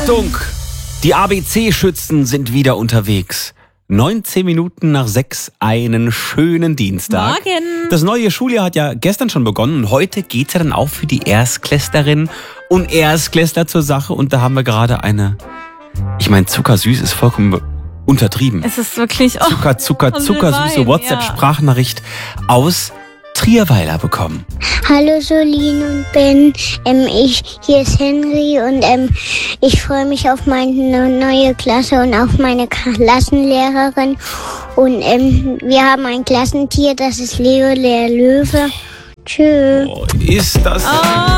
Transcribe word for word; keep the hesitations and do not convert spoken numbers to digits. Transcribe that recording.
Achtung! Die A B C-Schützen sind wieder unterwegs. neunzehn Minuten nach sechs, einen schönen Dienstag. Morgen. Das neue Schuljahr hat ja gestern schon begonnen und heute geht's ja dann auch für die Erstklässlerinnen und Erstklässler zur Sache. Und da haben wir gerade eine, ich meine, zuckersüß ist vollkommen untertrieben. Es ist wirklich oh, Zucker, Zucker, und zuckersüße Wein, WhatsApp-Sprachnachricht aus Trierweiler bekommen. Hallo Solin und Ben, ähm, ich, hier ist Henry und ähm, ich freue mich auf meine neue Klasse und auf meine Klassenlehrerin. Und ähm, wir haben ein Klassentier, das ist Leo der Löwe. Tschüss. Oh, ist das... Oh.